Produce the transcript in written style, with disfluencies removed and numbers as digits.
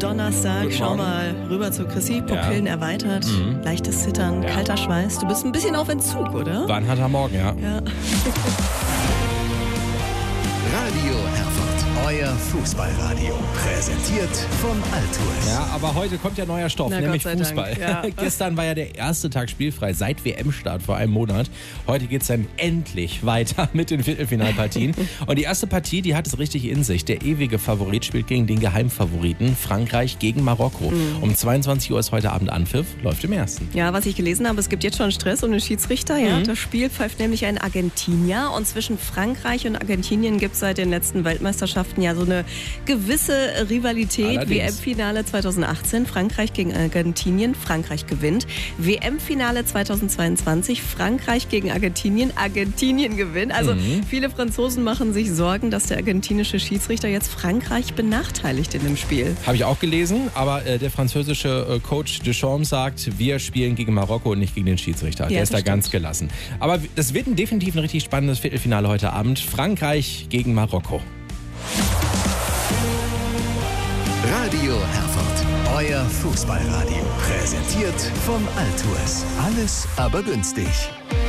Donnerstag. Schau mal rüber zu Chrissy. Pupillen erweitert, leichtes Zittern, kalter Schweiß. Du bist ein bisschen auf Entzug, oder? War ein harter Morgen, ja. Radio Herford, euer Fußballradio. Präsentiert von Altours. Ja, aber heute kommt ja neuer Stoff, nämlich Fußball. Ja. Gestern war ja der erste Tag spielfrei seit WM-Start vor einem Monat. Heute geht es dann endlich weiter mit den Viertelfinalpartien. Und die erste Partie, die hat es richtig in sich. Der ewige Favorit spielt gegen den Geheimfavoriten Frankreich gegen Marokko. Um 22 Uhr ist heute Abend Anpfiff, läuft im ersten. Ja, was ich gelesen habe, es gibt jetzt schon Stress um den Schiedsrichter. Ja. Das Spiel pfeift nämlich ein Argentinier. Und zwischen Frankreich und Argentinien gibt es seit den letzten Weltmeisterschaften ja so eine gewisse Rivalität. Allerdings. WM-Finale 2018, Frankreich gegen Argentinien, Frankreich gewinnt. WM-Finale 2022, Frankreich gegen Argentinien, Argentinien gewinnt. Also viele Franzosen machen sich Sorgen, dass der argentinische Schiedsrichter jetzt Frankreich benachteiligt in dem Spiel. Habe ich auch gelesen, aber der französische Coach Deschamps sagt, wir spielen gegen Marokko und nicht gegen den Schiedsrichter. Der ist da ganz gelassen. Aber das wird definitiv ein richtig spannendes Viertelfinale heute Abend. Frankreich gegen Marokko. Radio Herford, euer Fußballradio. Präsentiert von Altours. Alles aber günstig.